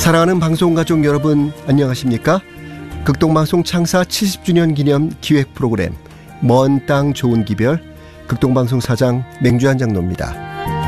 사랑하는 방송가족 여러분, 안녕하십니까? 극동방송 창사 70주년 기념 기획 프로그램 먼 땅 좋은 기별, 극동방송 사장 맹주한 장로입니다.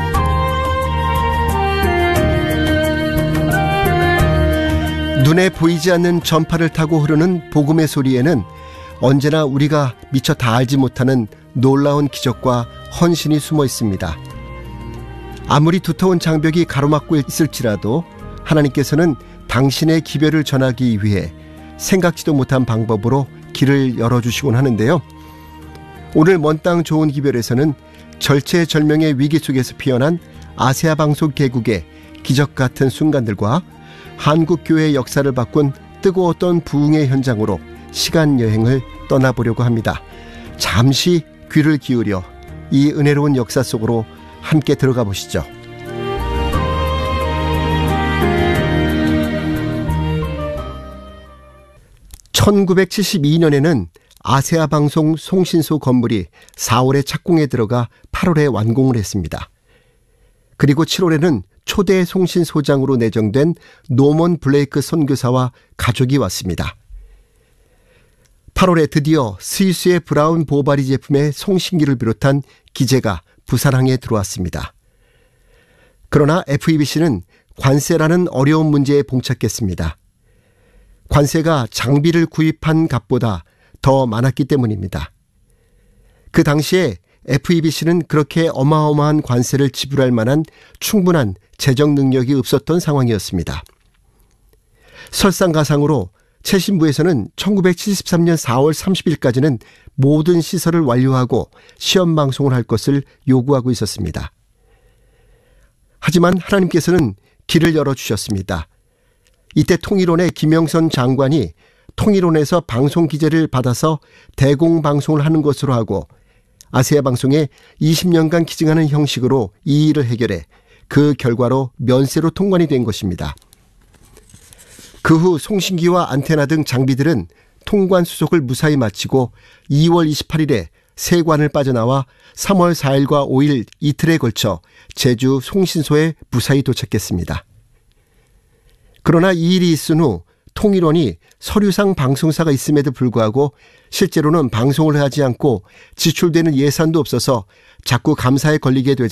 눈에 보이지 않는 전파를 타고 흐르는 복음의 소리에는 언제나 우리가 미처 다 알지 못하는 놀라운 기적과 헌신이 숨어 있습니다. 아무리 두터운 장벽이 가로막고 있을지라도 하나님께서는 당신의 기별을 전하기 위해 생각지도 못한 방법으로 길을 열어주시곤 하는데요. 오늘 먼 땅 좋은 기별에서는 절체절명의 위기 속에서 피어난 아세아 방송 개국의 기적 같은 순간들과 한국교회의 역사를 바꾼 뜨거웠던 부흥의 현장으로 시간여행을 떠나보려고 합니다. 잠시 귀를 기울여 이 은혜로운 역사 속으로 함께 들어가 보시죠. (1972년에는) 아세아 방송 송신소 건물이 4월에 착공에 들어가 8월에 완공을 했습니다. 그리고 7월에는 초대 송신소장으로 내정된 노먼 블레이크 선교사와 가족이 왔습니다. 8월에 드디어 스위스의 브라운 보바리 제품의 송신기를 비롯한 기재가 부산항에 들어왔습니다. 그러나 FEBC는 관세라는 어려운 문제에 봉착했습니다. 관세가 장비를 구입한 값보다 더 많았기 때문입니다. 그 당시에 FEBC는 그렇게 어마어마한 관세를 지불할 만한 충분한 재정 능력이 없었던 상황이었습니다. 설상가상으로 최신부에서는 1973년 4월 30일까지는 모든 시설을 완료하고 시험 방송을 할 것을 요구하고 있었습니다. 하지만 하나님께서는 길을 열어주셨습니다. 이때 통일원의 김영선 장관이 통일원에서 방송 기재를 받아서 대공방송을 하는 것으로 하고 아세아 방송에 20년간 기증하는 형식으로 이 일을 해결해 그 결과로 면세로 통관이 된 것입니다. 그 후 송신기와 안테나 등 장비들은 통관 수속을 무사히 마치고 2월 28일에 세관을 빠져나와 3월 4일과 5일 이틀에 걸쳐 제주 송신소에 무사히 도착했습니다. 그러나 이 일이 있은 후 통일원이 서류상 방송사가 있음에도 불구하고 실제로는 방송을 하지 않고 지출되는 예산도 없어서 자꾸 감사에 걸리게 되자